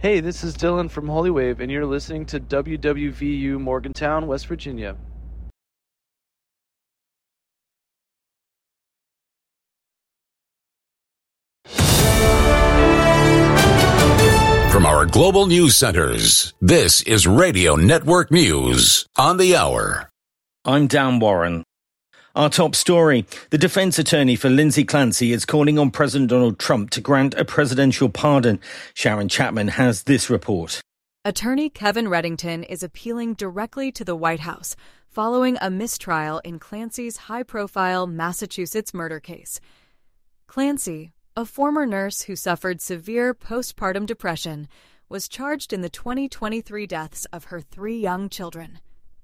Hey, this is Dylan from Holy Wave, and you're listening to WWVU Morgantown, West Virginia. From our global news centers, this is Radio Network News on the Hour. I'm Dan Warren. Our top story. The defense attorney for Lindsay Clancy is calling on President Donald Trump to grant a presidential pardon. Sharon Chapman has this report. Attorney Kevin Reddington is appealing directly to the White House following a mistrial in Clancy's high-profile Massachusetts murder case. Clancy, a former nurse who suffered severe postpartum depression, was charged in the 2023 deaths of her 3 young children.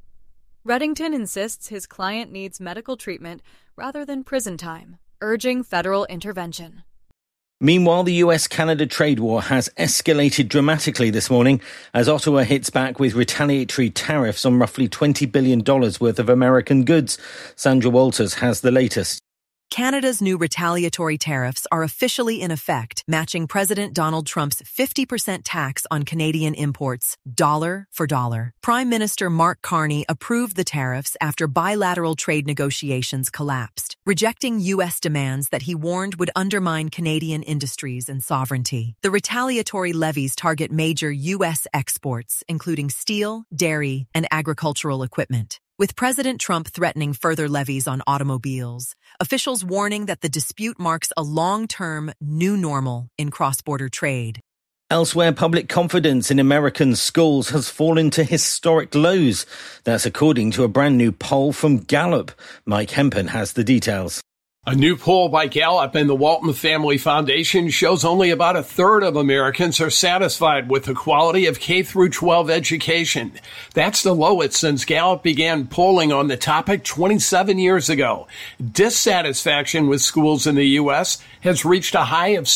Reddington insists his client needs medical treatment rather than prison time, urging federal intervention. Meanwhile, the US-Canada trade war has escalated dramatically this morning as Ottawa hits back with retaliatory tariffs on roughly $20 billion worth of American goods. Sandra Walters has the latest. Canada's new retaliatory tariffs are officially in effect, matching President Donald Trump's 50% tax on Canadian imports, dollar for dollar. Prime Minister Mark Carney approved the tariffs after bilateral trade negotiations collapsed, rejecting U.S. demands that he warned would undermine Canadian industries and sovereignty. The retaliatory levies target major U.S. exports, including steel, dairy, and agricultural equipment. With President Trump threatening further levies on automobiles, officials warning that the dispute marks a long-term new normal in cross-border trade. Elsewhere, public confidence in American schools has fallen to historic lows. That's according to a brand new poll from Gallup. Mike Hempen has the details. A new poll by Gallup and the Walton Family Foundation shows only about a third of Americans are satisfied with the quality of K-12 education. That's the lowest since Gallup began polling on the topic 27 years ago. Dissatisfaction with schools in the U.S. has reached a high of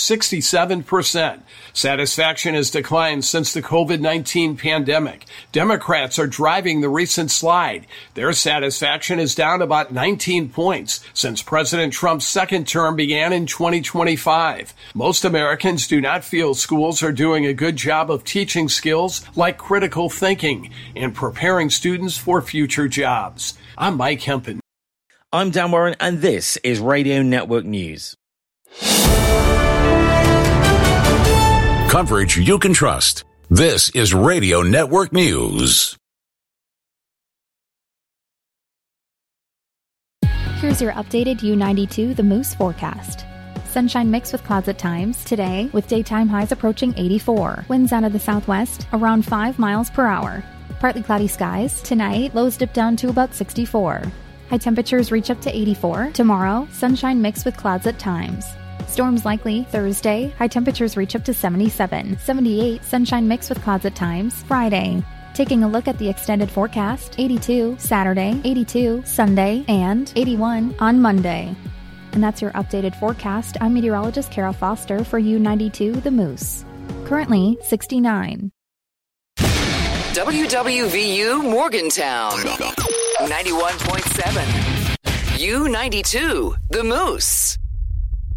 67%. Satisfaction has declined since the COVID-19 pandemic. Democrats are driving the recent slide. Their satisfaction is down about 19 points since President Trump's second term began in 2025. Most Americans do not feel schools are doing a good job of teaching skills like critical thinking and preparing students for future jobs. I'm Mike Hempen. I'm Dan Warren, and this is Radio Network News. Coverage you can trust. This is Radio Network News. Here's your updated U92 The Moose forecast. Sunshine mixed with clouds at times today, with daytime highs approaching 84. Winds out of the southwest around 5 miles per hour. Partly cloudy skies. Tonight, lows dip down to about 64. High temperatures reach up to 84. Tomorrow, sunshine mixed with clouds at times. Storms likely Thursday. High temperatures reach up to 77. 78. Sunshine mixed with clouds at times. Friday. Taking a look at the extended forecast, 82 Saturday, 82 Sunday, and 81 on Monday. And that's your updated forecast. I'm meteorologist Carol Foster for U92 The Moose. Currently 69. WWVU Morgantown 91.7. U92 The Moose.